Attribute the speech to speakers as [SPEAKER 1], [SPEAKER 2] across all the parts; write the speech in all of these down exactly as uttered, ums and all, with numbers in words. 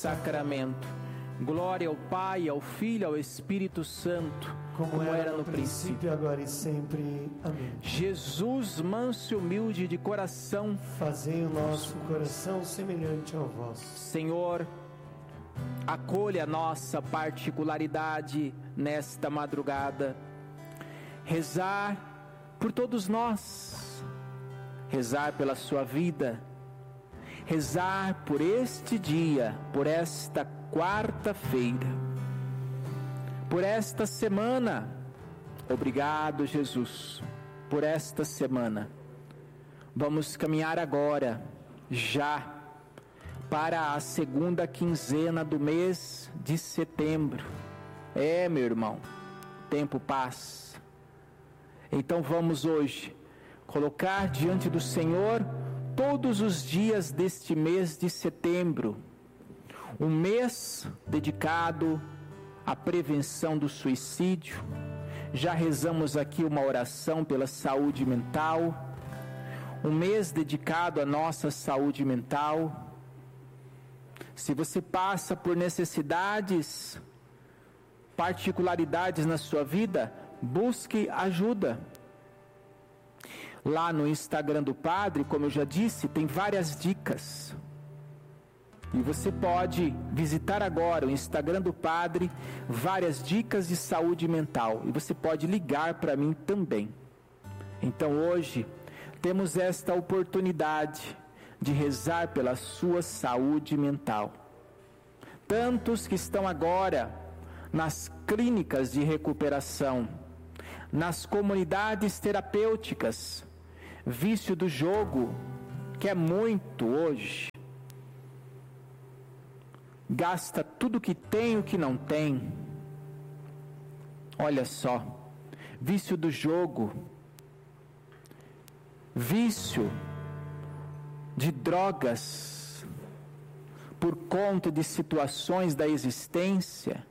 [SPEAKER 1] Sacramento. Glória ao Pai, ao Filho, ao Espírito Santo,
[SPEAKER 2] como, como era no princípio, agora e sempre. Amém.
[SPEAKER 1] Jesus, manso e humilde de coração,
[SPEAKER 2] fazei o nosso coração semelhante ao vosso.
[SPEAKER 1] Senhor, acolha a nossa particularidade nesta madrugada. Rezar por todos nós, rezar pela sua vida, rezar por este dia, por esta quarta-feira, por esta semana. Obrigado, Jesus, por esta semana. Vamos caminhar agora, já, para a segunda quinzena do mês de setembro. É, meu irmão, tempo passa. Então vamos hoje colocar diante do Senhor todos os dias deste mês de setembro, um mês dedicado à prevenção do suicídio. Já rezamos aqui uma oração pela saúde mental, um mês dedicado à nossa saúde mental. Se você passa por necessidades, particularidades na sua vida, busque ajuda. Lá no Instagram do Padre, como eu já disse, tem várias dicas. E você pode visitar agora o Instagram do Padre, várias dicas de saúde mental. E você pode ligar para mim também. Então hoje temos esta oportunidade de rezar pela sua saúde mental. Tantos que estão agora nas clínicas de recuperação, nas comunidades terapêuticas, vício do jogo, que é muito hoje, gasta tudo que tem e o que não tem. Olha só, vício do jogo, vício de drogas, por conta de situações da existência,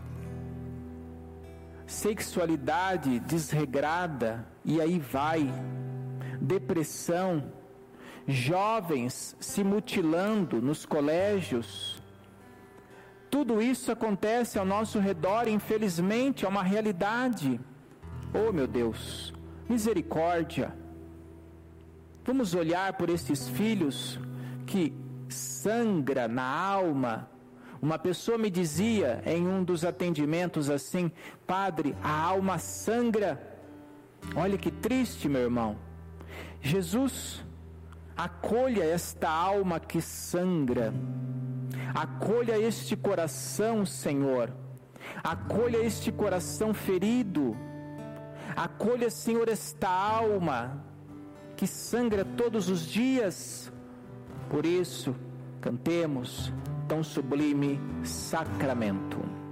[SPEAKER 1] sexualidade desregrada, e aí vai, depressão, jovens se mutilando nos colégios. Tudo isso acontece ao nosso redor, infelizmente é uma realidade. Oh meu Deus, misericórdia. Vamos olhar por esses filhos que sangra na alma. Uma pessoa me dizia em um dos atendimentos assim: padre, a alma sangra. Olha que triste, meu irmão. Jesus, acolha esta alma que sangra. Acolha este coração, Senhor. Acolha este coração ferido. Acolha, Senhor, esta alma que sangra todos os dias. Por isso, cantemos tão sublime sacramento.